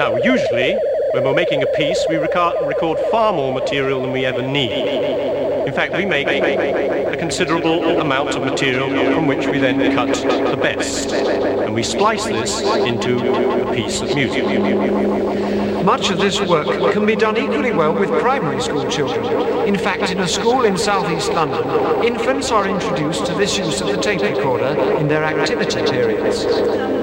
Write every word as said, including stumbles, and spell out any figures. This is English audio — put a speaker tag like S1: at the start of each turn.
S1: Now, usually, when we're making a piece, we record, record far more material than we ever need. In fact, we make a considerable amount of material from which we then cut the best. And we splice this into a piece of music.
S2: Much of this work can be done equally well with primary school children. In fact, in a school in southeast London, infants are introduced to this use of the tape recorder in their activity periods.